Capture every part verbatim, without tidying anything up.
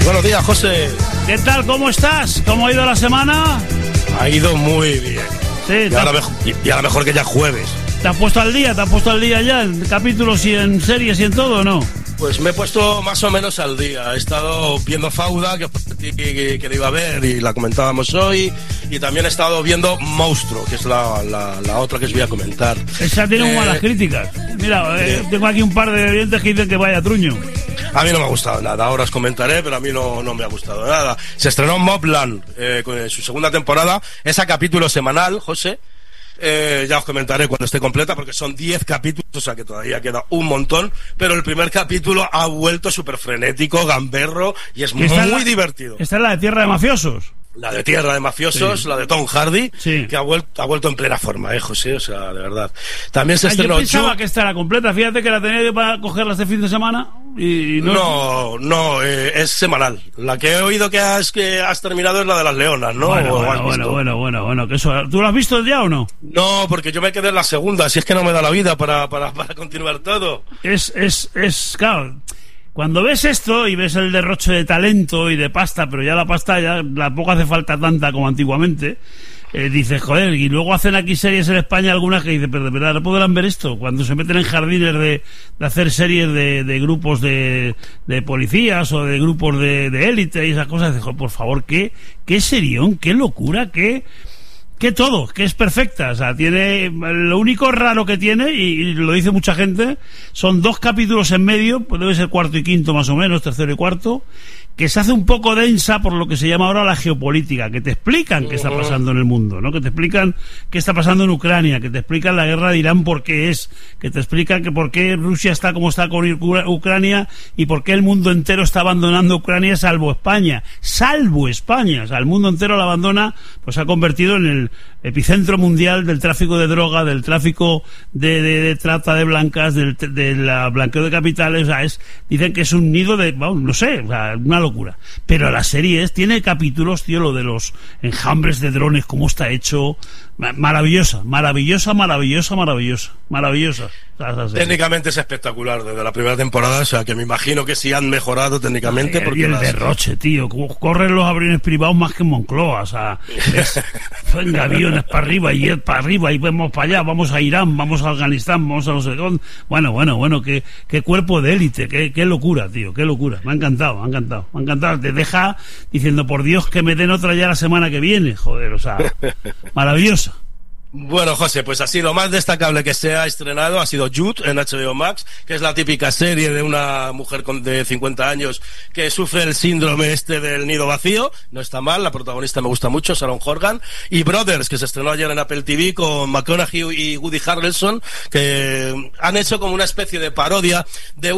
Buenos días, José. ¿Qué tal? ¿Cómo estás? ¿Cómo ha ido la semana? Ha ido muy bien. Sí, y, ahora mejor, y, y a lo mejor que ya jueves. ¿Te has puesto al día? ¿Te has puesto al día ya en capítulos y en series y en todo o no? Pues me he puesto más o menos al día. He estado viendo Fauda, que, que, que, que la iba a ver y la comentábamos hoy. Y también he estado viendo Monstruo, que es la, la, la otra que os voy a comentar. Esa tiene eh, muy malas críticas. Mira, eh, tengo aquí un par de oyentes que dicen que vaya truño. A mí no me ha gustado nada, ahora os comentaré, pero a mí no, no me ha gustado nada. Se estrenó Mobland, eh, con su segunda temporada. Es a capítulo semanal, José. Eh, ya os comentaré cuando esté completa, porque son diez capítulos, o sea que todavía queda un montón, pero el primer capítulo ha vuelto súper frenético, gamberro, y es muy, muy divertido. Esta es la de Tierra de Mafiosos. La de Tierra de Mafiosos, sí. La de Tom Hardy, sí. Que ha vuelto, ha vuelto en plena forma, eh, José, o sea, de verdad. También se ah, estrenó... Yo pensaba Ju- que esta era completa, fíjate que la tenía yo para cogerla este fin de semana y... No, no, no eh, es semanal. La que he oído que has, que has terminado es la de las leonas, ¿no? Bueno, bueno, bueno, bueno, bueno, bueno, que eso... ¿Tú lo has visto ya o no? No, porque yo me quedé en la segunda, si es que no me da la vida para, para, para continuar todo. Es, es, es, claro... Cuando ves esto y ves el derroche de talento y de pasta, pero ya la pasta ya tampoco hace falta tanta como antiguamente, eh, dices, joder, y luego hacen aquí series en España algunas que dices, pero de verdad, ¿no podrán ver esto? Cuando se meten en jardines de, de hacer series de, de grupos de, de policías o de grupos de, de élite y esas cosas, dices, joder, por favor, qué, qué serión, qué locura, qué... Que todo, que es perfecta, o sea, tiene, lo único raro que tiene, y, y lo dice mucha gente, son dos capítulos en medio, pues debe ser cuarto y quinto más o menos, tercero y cuarto, que se hace un poco densa por lo que se llama ahora la geopolítica, que te explican qué está pasando en el mundo, ¿no? Que te explican qué está pasando en Ucrania, que te explican la guerra de Irán por qué es, que te explican que por qué Rusia está como está con Ucrania y por qué el mundo entero está abandonando Ucrania salvo España, salvo España, o sea, el mundo entero la abandona, pues se ha convertido en el epicentro mundial del tráfico de droga, del tráfico de, de, de trata de blancas, del de la blanqueo de capitales, o sea, es, dicen que es un nido de, bueno, no sé, o sea, una locura. Pero la serie es, tiene capítulos, tío, lo de los enjambres de drones, cómo está hecho, maravillosa, maravillosa, maravillosa, maravillosa, maravillosa. Técnicamente es espectacular desde la primera temporada, o sea que me imagino que sí han mejorado técnicamente. Ay, porque y el las... derroche, tío, como corren los aviones privados más que en Moncloa, o sea, es, venga, aviones para arriba y jet para arriba y vamos para allá, vamos a Irán, vamos a Afganistán, vamos a no sé dónde. Bueno, bueno, bueno, qué, qué cuerpo de élite, qué, qué locura, tío, qué locura. Me ha encantado, me ha encantado, me ha encantado. Te deja diciendo, por Dios, que me den otra ya la semana que viene, joder, o sea, maravillosa. Bueno, José, pues así lo más destacable que se ha estrenado ha sido Jude en H B O Max, que es la típica serie de una mujer con, de cincuenta años que sufre el síndrome este del nido vacío. No está mal, la protagonista me gusta mucho, Sharon Horgan. Y Brothers, que se estrenó ayer en Apple T V con McConaughey y Woody Harrelson, que han hecho como una especie de parodia de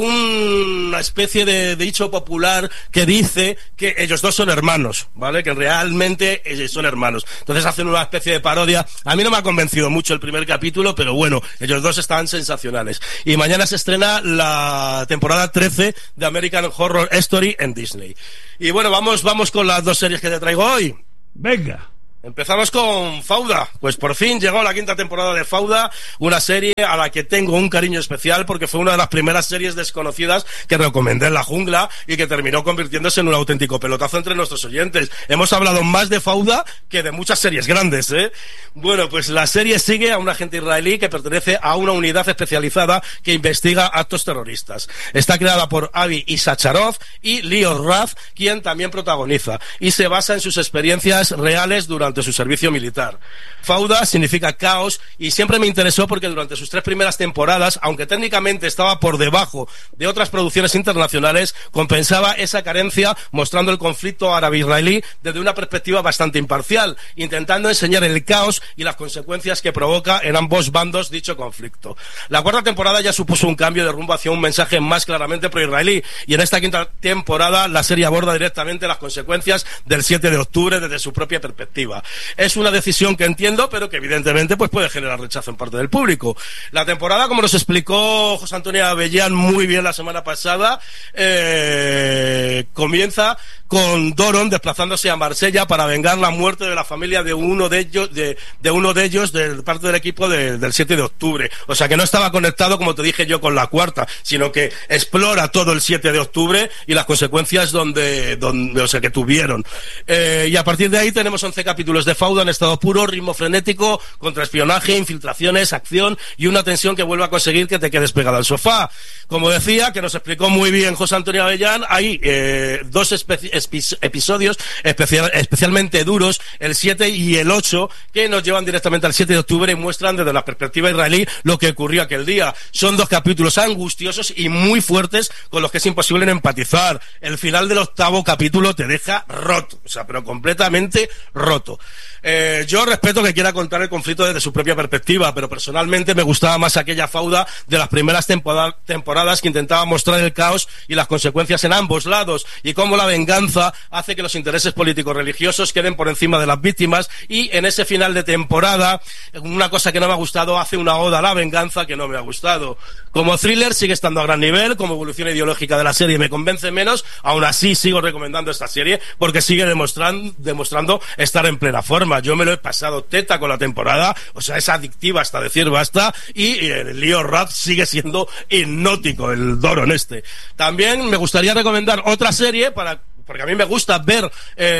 una especie de, de dicho popular que dice que ellos dos son hermanos, ¿vale? Que realmente ellos son hermanos. Entonces hacen una especie de parodia. A mí no me ha convencido mucho el primer capítulo, pero bueno, ellos dos estaban sensacionales. Y mañana se estrena la temporada trece de American Horror Story en Disney. Y bueno, vamos, vamos con las dos series que te traigo hoy. Venga. Empezamos con Fauda. Pues por fin llegó la quinta temporada de Fauda, una serie a la que tengo un cariño especial porque fue una de las primeras series desconocidas que recomendé en la jungla y que terminó convirtiéndose en un auténtico pelotazo entre nuestros oyentes. Hemos hablado más de Fauda que de muchas series grandes, ¿eh? Bueno, pues la serie sigue a un agente israelí que pertenece a una unidad especializada que investiga actos terroristas. Está creada por Avi Isacharov y Leo Rath, quien también protagoniza, y se basa en sus experiencias reales durante durante su servicio militar. Fauda significa caos y siempre me interesó porque durante sus tres primeras temporadas, aunque técnicamente estaba por debajo de otras producciones internacionales, compensaba esa carencia mostrando el conflicto árabe-israelí desde una perspectiva bastante imparcial, intentando enseñar el caos y las consecuencias que provoca en ambos bandos dicho conflicto. La cuarta temporada ya supuso un cambio de rumbo hacia un mensaje más claramente pro-israelí y en esta quinta temporada la serie aborda directamente las consecuencias del siete de octubre desde su propia perspectiva. perspectiva. Es una decisión que entiendo, pero que evidentemente pues puede generar rechazo en parte del público. La temporada, como nos explicó José Antonio Avellán muy bien la semana pasada, eh, comienza con Doron desplazándose a Marsella para vengar la muerte de la familia de uno de ellos, de, de uno de ellos, de parte del equipo de, del siete de octubre. O sea que no estaba conectado, como te dije yo, con la cuarta, sino que explora todo el siete de octubre y las consecuencias donde, donde o sea, que tuvieron. Eh, y a partir de ahí tenemos once capítulos de Fauda en estado puro, ritmo frenético, contraespionaje, infiltraciones, acción y una tensión que vuelve a conseguir que te quedes pegado al sofá. Como decía, que nos explicó muy bien José Antonio Avellán, hay eh, dos especies episodios especial, especialmente duros, el siete y el ocho, que nos llevan directamente al siete de octubre y muestran desde la perspectiva israelí lo que ocurrió aquel día. Son dos capítulos angustiosos y muy fuertes con los que es imposible empatizar. El final del octavo capítulo te deja roto, o sea, pero completamente roto. Eh, yo respeto que quiera contar el conflicto desde su propia perspectiva, pero personalmente me gustaba más aquella Fauda de las primeras temporada, temporadas que intentaba mostrar el caos y las consecuencias en ambos lados, y cómo la venganza hace que los intereses políticos religiosos queden por encima de las víctimas. Y en ese final de temporada, una cosa que no me ha gustado, hace una oda a la venganza que no me ha gustado. Como thriller sigue estando a gran nivel, como evolución ideológica de la serie me convence menos, aún así sigo recomendando esta serie porque sigue demostrando, demostrando estar en plena forma. Yo me lo he pasado teta con la temporada, o sea, es adictiva hasta decir basta, y el Leo Rudd sigue siendo hipnótico, el Doron este. También me gustaría recomendar otra serie para... porque a mí me gusta ver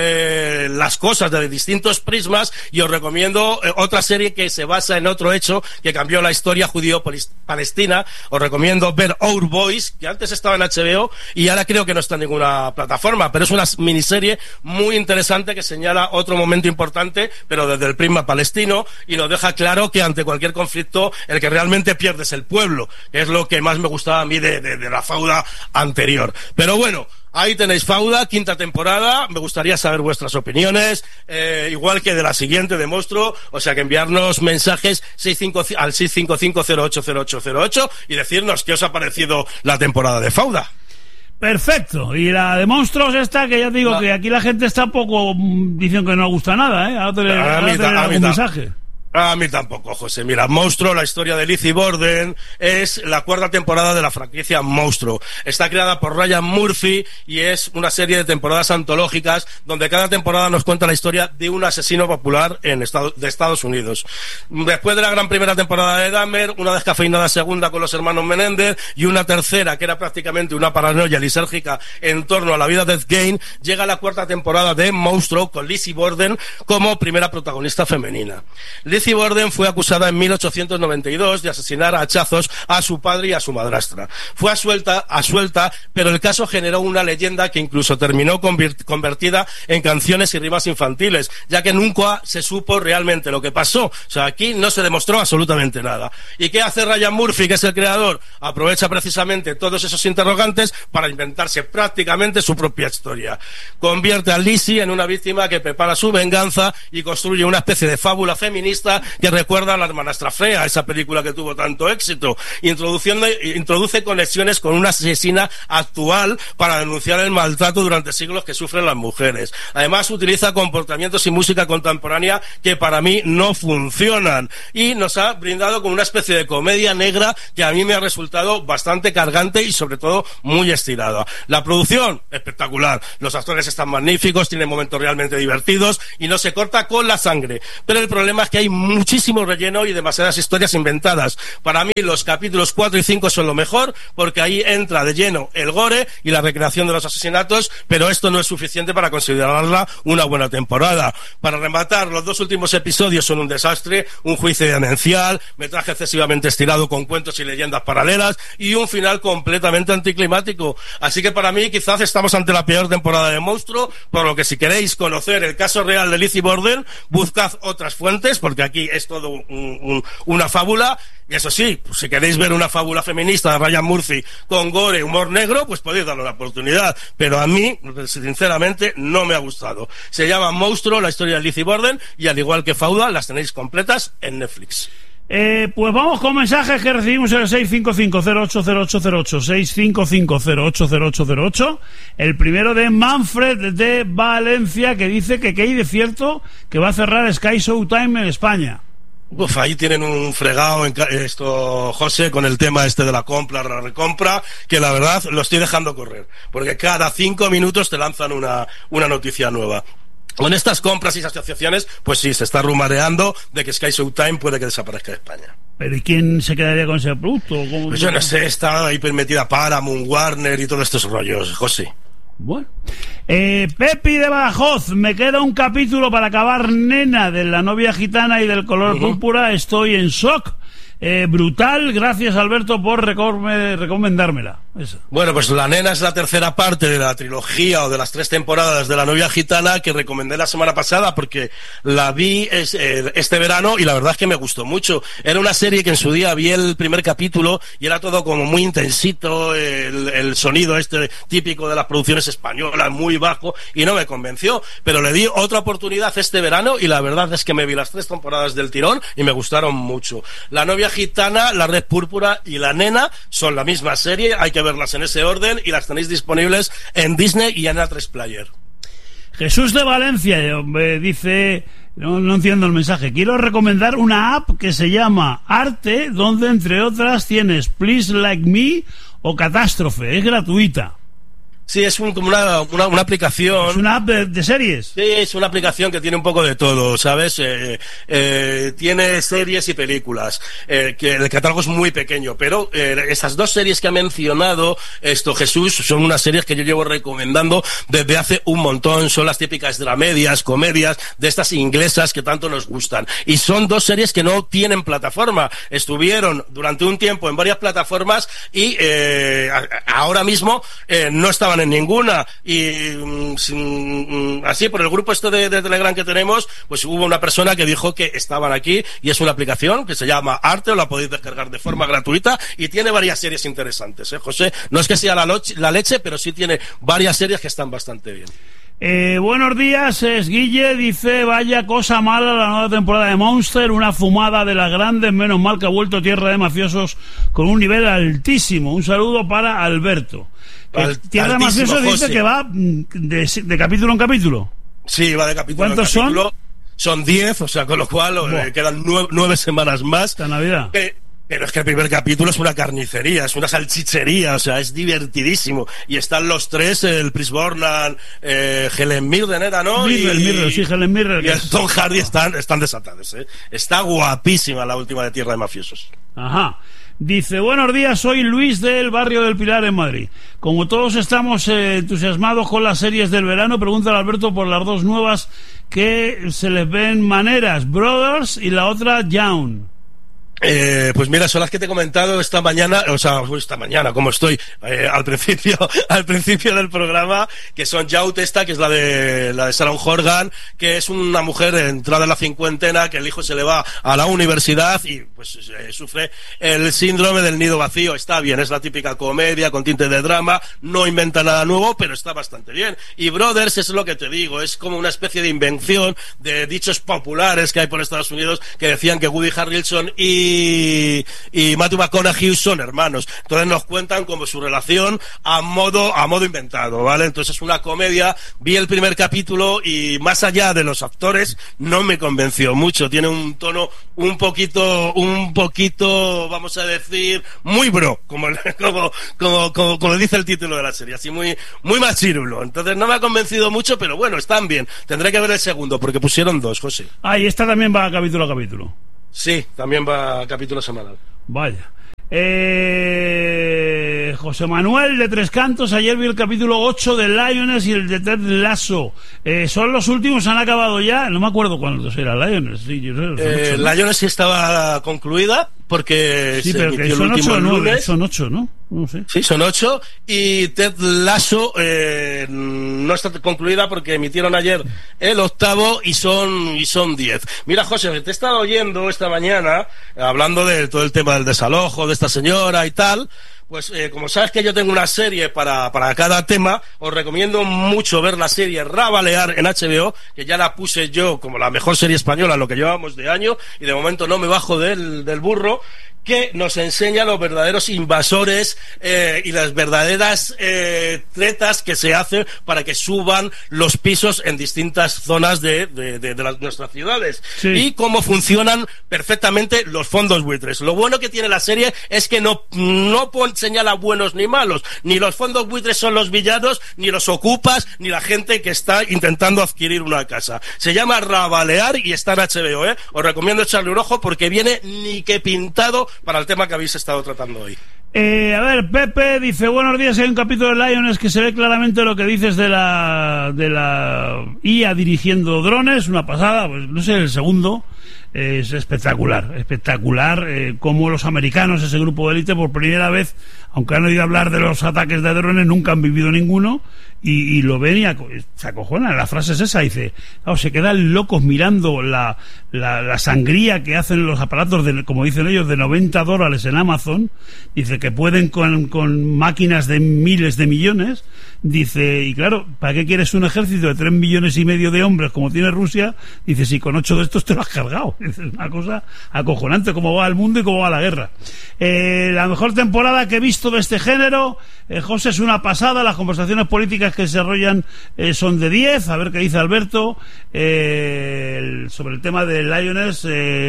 eh, las cosas de distintos prismas, y os recomiendo eh, otra serie que se basa en otro hecho que cambió la historia judío-palestina. Os recomiendo ver Our Boys, que antes estaba en H B O y ahora creo que no está en ninguna plataforma, pero es una miniserie muy interesante que señala otro momento importante, pero desde el prisma palestino, y nos deja claro que ante cualquier conflicto el que realmente pierde es el pueblo, que es lo que más me gustaba a mí de, de, de la Fauda anterior. Pero bueno, ahí tenéis Fauda, quinta temporada. Me gustaría saber vuestras opiniones, eh, igual que de la siguiente de Monstruo, o sea que enviarnos mensajes seis cinco, al seis cinco cinco cero ocho cero ocho cero ocho y decirnos qué os ha parecido la temporada de Fauda. Perfecto. Y la de Monstruos esta, que ya te digo, no. que aquí la gente está poco diciendo que no gusta nada, ¿eh? Ahora te, a ahora mí, te a algún mensaje. A mí tampoco, José. Mira, Monstruo, la historia de Lizzie Borden, es la cuarta temporada de la franquicia Monstruo. Está creada por Ryan Murphy y es una serie de temporadas antológicas donde cada temporada nos cuenta la historia de un asesino popular en Estado, de Estados Unidos. Después de la gran primera temporada de Dahmer, una descafeinada segunda con los hermanos Menéndez y una tercera que era prácticamente una paranoia lisérgica en torno a la vida de Ed Gein, llega la cuarta temporada de Monstruo con Lizzie Borden como primera protagonista femenina. Lizzie Borden fue acusada en mil ochocientos noventa y dos de asesinar a hachazos a su padre y a su madrastra. Fue asuelta, asuelta, pero el caso generó una leyenda que incluso terminó convertida en canciones y rimas infantiles, ya que nunca se supo realmente lo que pasó. O sea, aquí no se demostró absolutamente nada. ¿Y qué hace Ryan Murphy, que es el creador? Aprovecha precisamente todos esos interrogantes para inventarse prácticamente su propia historia. Convierte a Lizzie en una víctima que prepara su venganza y construye una especie de fábula feminista que recuerda a La hermanastra Frea, esa película que tuvo tanto éxito, introduciendo, introduce conexiones con una asesina actual para denunciar el maltrato durante siglos que sufren las mujeres. Además utiliza comportamientos y música contemporánea que para mí no funcionan, y nos ha brindado con una especie de comedia negra que a mí me ha resultado bastante cargante y sobre todo muy estirada. La producción, espectacular, los actores están magníficos, tienen momentos realmente divertidos y no se corta con la sangre, pero el problema es que hay muchísimo relleno y demasiadas historias inventadas. Para mí los capítulos cuatro y cinco son lo mejor, porque ahí entra de lleno el gore y la recreación de los asesinatos, pero esto no es suficiente para considerarla una buena temporada. Para rematar, los dos últimos episodios son un desastre, un juicio demencial, metraje excesivamente estirado con cuentos y leyendas paralelas y un final completamente anticlimático. Así que para mí quizás estamos ante la peor temporada de Monstruo, por lo que si queréis conocer el caso real de Lizzie Borden, buscad otras fuentes, porque aquí es todo un, un, una fábula. Y eso sí, pues si queréis ver una fábula feminista de Ryan Murphy con gore, humor negro, pues podéis darle una oportunidad, pero a mí sinceramente no me ha gustado. Se llama Monstruo, la historia de Lizzie Borden, y al igual que Fauda, las tenéis completas en Netflix. Eh, pues vamos con mensajes que recibimos en el seis cinco cinco cero ocho cero ocho cero ocho, seis cinco cinco cero ocho cero ocho cero ocho. El primero de Manfred de Valencia, que dice que, que hay de cierto que va a cerrar Sky Showtime en España. Uf, ahí tienen un fregado en esto, José, con el tema este de la compra, la recompra, que la verdad lo estoy dejando correr, porque cada cinco minutos te lanzan una, una noticia nueva. Con estas compras y asociaciones, pues sí, se está rumoreando de que Sky Showtime puede que desaparezca de España. ¿Pero y quién se quedaría con ese producto? ¿Cómo pues yo no sé, está ahí permitida Paramount, Warner y todos estos rollos, José. Bueno. Eh, Pepi de Badajoz, me queda un capítulo para acabar, Nena, de La novia gitana y del color uh-huh. púrpura, estoy en shock. Eh, brutal, gracias Alberto por recom- recomendármela. Esa. Bueno, pues La Nena es la tercera parte de la trilogía o de las tres temporadas de La novia gitana que recomendé la semana pasada porque la vi es, eh, este verano y la verdad es que me gustó mucho. Era una serie que en su día vi el primer capítulo y era todo como muy intensito, el, el sonido este típico de las producciones españolas, muy bajo, y no me convenció, pero le di otra oportunidad este verano y la verdad es que me vi las tres temporadas del tirón y me gustaron mucho. La novia gitana, La red púrpura y La nena son la misma serie, hay que verlas en ese orden y las tenéis disponibles en Disney y en A tres Player. Jesús de Valencia eh, dice, no, no entiendo el mensaje, quiero recomendar una app que se llama Arte, donde entre otras tienes Please Like Me o Catástrofe, es gratuita. Sí, es un, como una, una, una aplicación. ¿Es una app de, de series? Sí, es una aplicación que tiene un poco de todo, ¿sabes? Eh, eh, tiene series y películas, eh, que el catálogo es muy pequeño, pero eh, esas dos series que ha mencionado esto Jesús son unas series que yo llevo recomendando desde hace un montón, son las típicas dramedias, comedias, de estas inglesas que tanto nos gustan. Y son dos series que no tienen plataforma, estuvieron durante un tiempo en varias plataformas y eh, ahora mismo eh, no estaban en ninguna y mm, así por el grupo este de, de Telegram que tenemos, pues hubo una persona que dijo que estaban aquí y es una aplicación que se llama Arte, o la podéis descargar de forma gratuita y tiene varias series interesantes, ¿eh, José? No es que sea la, loche, la leche, pero sí tiene varias series que están bastante bien. Eh, buenos días, es Guille, dice, vaya cosa mala la nueva temporada de Monster, una fumada de las grandes, menos mal que ha vuelto Tierra de Mafiosos con un nivel altísimo. Un saludo para Alberto. Al, Tierra de Mafiosos dice José. Que va de, de capítulo en capítulo. Sí, va de capítulo en capítulo. ¿Cuántos son? Son diez, o sea, con lo cual eh, quedan nueve, nueve semanas más. Esta Navidad. Eh, Pero es que el primer capítulo es una carnicería, es una salchichería, o sea, es divertidísimo. Y están los tres, el Chris Brosnan, eh, Helen Mirren era, ¿no? Mirren, y, Mirren, sí, Helen Mirren. Y el Tom Hardy están, están desatados, ¿eh? Está guapísima la última de Tierra de Mafiosos. Ajá. Dice, buenos días, soy Luis del barrio del Pilar en Madrid. Como todos estamos eh, entusiasmados con las series del verano, pregunta a Alberto por las dos nuevas que se les ven maneras, Brothers y la otra Young. Eh, pues mira, son las que te he comentado esta mañana, o sea, esta mañana, como estoy eh, al principio, al principio del programa, que son Youth, esta, que es la de la de Sharon Horgan, que es una mujer entrada en la cincuentena, que el hijo se le va a la universidad y pues eh, sufre el síndrome del nido vacío. Está bien, es la típica comedia con tinte de drama, no inventa nada nuevo, pero está bastante bien. Y Brothers es lo que te digo, es como una especie de invención de dichos populares que hay por Estados Unidos que decían que Woody Harrelson y Y, y Matthew McConaughey son hermanos, entonces nos cuentan como su relación a modo a modo inventado, ¿vale? Entonces es una comedia. Vi el primer capítulo y más allá de los actores no me convenció mucho, tiene un tono un poquito un poquito vamos a decir muy bro, como como como como, como dice el título de la serie, así muy muy machirulo. Entonces no me ha convencido mucho, pero bueno, están bien. Tendré que ver el segundo porque pusieron dos, José. Ah, y esta también va capítulo a capítulo. Sí, también va a capítulo semanal. Vaya. Eh, José Manuel de Tres Cantos, ayer vi el capítulo ocho de Lioness y el de Ted Lasso. Eh, son los últimos, han acabado ya. No me acuerdo cuántos era Lioness. Sí, yo sé, son eh, ocho, ¿no? Lioness sí estaba concluida porque sí, se pero que son ocho o nueve. Son ocho, ¿no? No sé. Sí, son ocho. Y Ted Lasso eh, no está concluida porque emitieron ayer el octavo y son y son diez. Mira, José, te he estado oyendo esta mañana hablando de todo el tema del desalojo de esta señora y tal. pues eh, como sabes que yo tengo una serie para, para cada tema, os recomiendo mucho ver la serie Rabalear en H B O, que ya la puse yo como la mejor serie española en lo que llevamos de año, y de momento no me bajo del, del burro, que nos enseña los verdaderos invasores eh, y las verdaderas eh, tretas que se hacen para que suban los pisos en distintas zonas de, de, de, de las, nuestras ciudades. Sí. Y cómo funcionan perfectamente los fondos buitres. Lo bueno que tiene la serie es que no, no señala buenos ni malos. Ni los fondos buitres son los villanos, ni los ocupas, ni la gente que está intentando adquirir una casa. Se llama Rabalear y está en H B O, ¿eh? Os recomiendo echarle un ojo porque viene ni que pintado para el tema que habéis estado tratando hoy. Eh, a ver, Pepe dice, buenos días, hay un capítulo de Lions que se ve claramente lo que dices de la de la I A dirigiendo drones, una pasada, pues no sé, el segundo eh, es espectacular, espectacular, eh, como los americanos, ese grupo de élite, por primera vez, aunque han oído hablar de los ataques de drones, nunca han vivido ninguno, y, y lo ven y aco se acojonan. La frase es esa, dice, claro, se quedan locos mirando la, la, la sangría que hacen los aparatos, de, como dicen ellos, de noventa dólares en Amazon, dice que pueden con, con máquinas de miles de millones, dice, y claro, ¿para qué quieres un ejército de tres millones y medio de hombres como tiene Rusia? Dice, si con ocho de estos te lo has cargado. Es una cosa acojonante cómo va el mundo y cómo va la guerra. Eh, la mejor temporada que he visto de este género, eh, José, es una pasada. Las conversaciones políticas que se desarrollan eh, son de diez. A ver qué dice Alberto eh, el, sobre el tema de Lioness.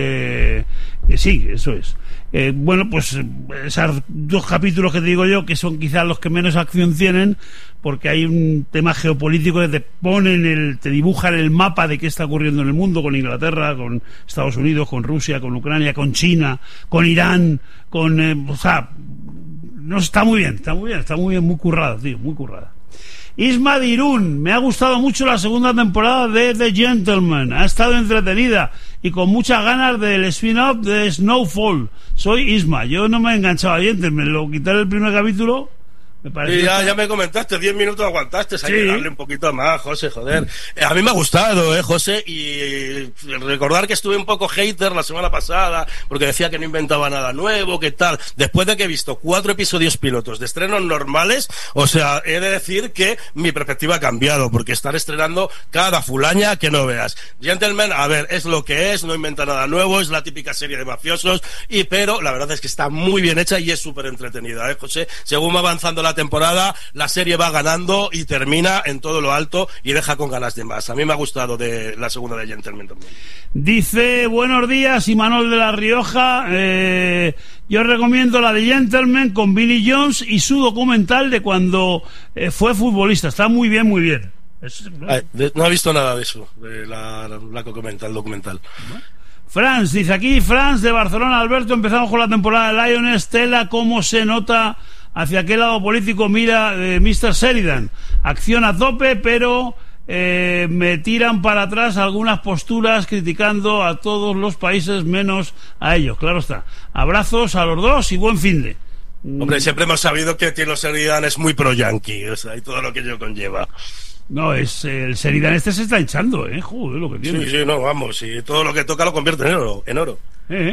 Eh, eh, sí, eso es. Eh, bueno, pues esos dos capítulos que te digo yo, que son quizás los que menos acción tienen, porque hay un tema geopolítico que te ponen el, te dibujan el mapa de qué está ocurriendo en el mundo, con Inglaterra, con Estados Unidos, con Rusia, con Ucrania, con China, con Irán, con, eh, o sea, no, está muy bien, está muy bien, está muy bien, muy currada, tío, muy currada. Isma de Irún, me ha gustado mucho la segunda temporada de The Gentleman, ha estado entretenida y con muchas ganas del spin-off de Snowfall. Soy Isma, yo no me he enganchado a Gentleman, lo quité el primer capítulo. Me parece y ya, que... ya me comentaste, diez minutos aguantaste, hay sí. que darle un poquito más, José, joder. Eh, a mí me ha gustado, eh, José, y recordar que estuve un poco hater la semana pasada, porque decía que no inventaba nada nuevo, que tal. Después de que he visto cuatro episodios pilotos de estrenos normales, o sea, he de decir que mi perspectiva ha cambiado, porque están estrenando cada fulaña que no veas. Gentleman, a ver, es lo que es, no inventa nada nuevo, es la típica serie de mafiosos, y pero la verdad es que está muy bien hecha y es súper entretenida, eh, José. Según va avanzando la temporada, la serie va ganando y termina en todo lo alto y deja con ganas de más. A mí me ha gustado de la segunda de Gentleman también. Dice, buenos días, Imanol de La Rioja, eh, yo recomiendo la de Gentleman con Vinnie Jones y su documental de cuando eh, fue futbolista. Está muy bien, muy bien. Es, ¿no? Ay, de, no he visto nada de eso, de la, la, la que comenta el documental. ¿No? Franz, dice aquí, Franz de Barcelona, Alberto, empezamos con la temporada de Lioness, tela, cómo se nota hacia qué lado político mira eh, mister Sheridan. Acción a tope, pero eh, me tiran para atrás algunas posturas criticando a todos los países menos a ellos. Claro está. Abrazos a los dos y buen finde. Hombre, siempre hemos sabido que Tilo Sheridan es muy pro-yankee, o sea, y todo lo que ello conlleva. No, es el Sheridan este se está hinchando, ¿eh? Joder, lo que tiene. Sí, sí, no, vamos, y todo lo que toca lo convierte en oro. En oro. Eh,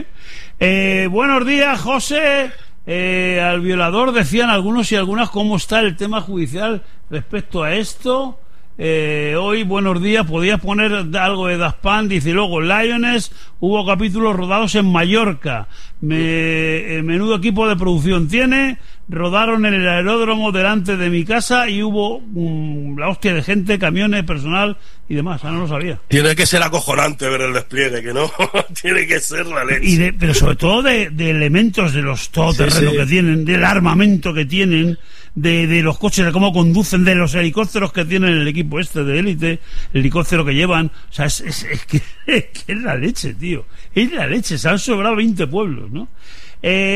eh, buenos días, José. Eh, al violador decían algunos y algunas cómo está el tema judicial respecto a esto. Eh, hoy, buenos días, podías poner algo de Daft Punk, dice, luego Lioness, hubo capítulos rodados en Mallorca, Me, eh, menudo equipo de producción tiene, rodaron en el aeródromo delante de mi casa y hubo um, la hostia de gente, camiones, personal y demás, ah, no lo sabía. Tiene que ser acojonante ver el despliegue, que no, tiene que ser la leche. Y de, pero sobre todo de, de elementos de los todoterrenos sí, sí. que tienen, del armamento que tienen, de, de los coches, de cómo conducen, de los helicópteros que tienen el equipo este de élite, el helicóptero que llevan, o sea, es, es, es, que, es que es la leche, tío, es la leche, se han sobrado veinte pueblos, ¿no? Eh,